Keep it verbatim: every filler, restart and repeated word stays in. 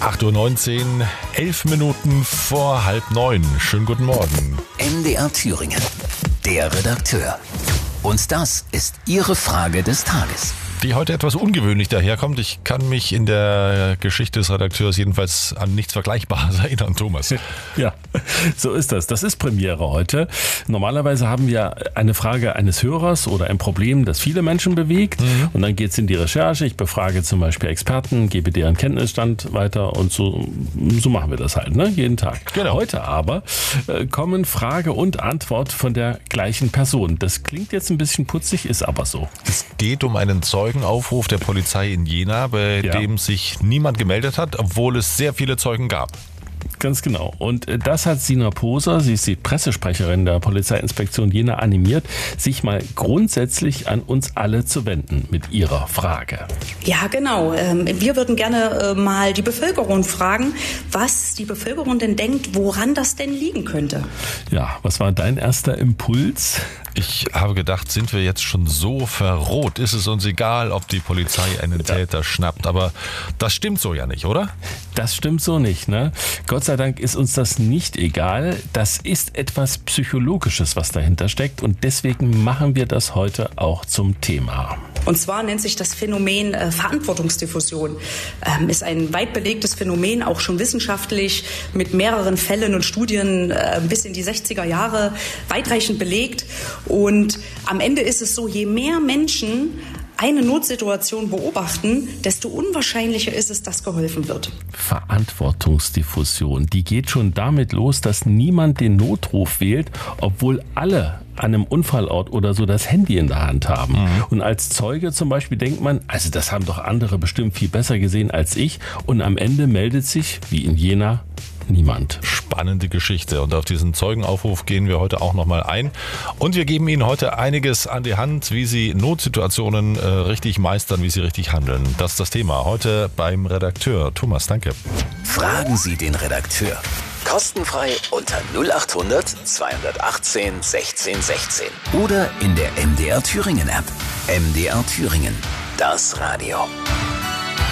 acht Uhr neunzehn, elf Minuten vor halb neun. Schönen guten Morgen. M D R Thüringen, der Redakteur. Und das ist Ihre Frage des Tages, Die heute etwas ungewöhnlich daherkommt. Ich kann mich in der Geschichte des Redakteurs jedenfalls an nichts Vergleichbares erinnern, Thomas. Ja, so ist das. Das ist Premiere heute. Normalerweise haben wir eine Frage eines Hörers oder ein Problem, das viele Menschen bewegt. Mhm. Und dann geht es in die Recherche. Ich befrage zum Beispiel Experten, gebe deren Kenntnisstand weiter und so, so machen wir das halt, ne? Jeden Tag. Genau. Heute aber äh, kommen Frage und Antwort von der gleichen Person. Das klingt jetzt ein bisschen putzig, ist aber so. Es geht um einen Zeugenaufruf der Polizei in Jena, bei Ja. dem sich niemand gemeldet hat, obwohl es sehr viele Zeugen gab. Ganz genau. Und das hat Sina Poser, sie ist die Pressesprecherin der Polizeiinspektion Jena, animiert, sich mal grundsätzlich an uns alle zu wenden mit ihrer Frage. Ja, genau. Wir würden gerne mal die Bevölkerung fragen, was die Bevölkerung denn denkt, woran das denn liegen könnte. Ja, was war dein erster Impuls? Ich habe gedacht, sind wir jetzt schon so verroht? Ist es uns egal, ob die Polizei einen Ja. Täter schnappt? Aber das stimmt so ja nicht, oder? Das stimmt so nicht, ne? Gott sei Dank ist uns das nicht egal. Das ist etwas Psychologisches, was dahinter steckt. Und deswegen machen wir das heute auch zum Thema. Und zwar nennt sich das Phänomen äh, Verantwortungsdiffusion. Ähm, ist ein weit belegtes Phänomen, auch schon wissenschaftlich mit mehreren Fällen und Studien äh, bis in die sechziger Jahre weitreichend belegt. Und am Ende ist es so, je mehr Menschen eine Notsituation beobachten, desto unwahrscheinlicher ist es, dass geholfen wird. Verantwortungsdiffusion, die geht schon damit los, dass niemand den Notruf wählt, obwohl alle an einem Unfallort oder so das Handy in der Hand haben. Mhm. Und als Zeuge zum Beispiel denkt man, also das haben doch andere bestimmt viel besser gesehen als ich. Und am Ende meldet sich, wie in Jena, niemand. Spannende Geschichte. Und auf diesen Zeugenaufruf gehen wir heute auch nochmal ein. Und wir geben Ihnen heute einiges an die Hand, wie Sie Notsituationen äh, richtig meistern, wie Sie richtig handeln. Das ist das Thema heute beim Redakteur. Thomas, danke. Fragen Sie den Redakteur. Kostenfrei unter null acht hundert zweihundertachtzehn sechzehn sechzehn oder in der M D R Thüringen App. M D R Thüringen, das Radio.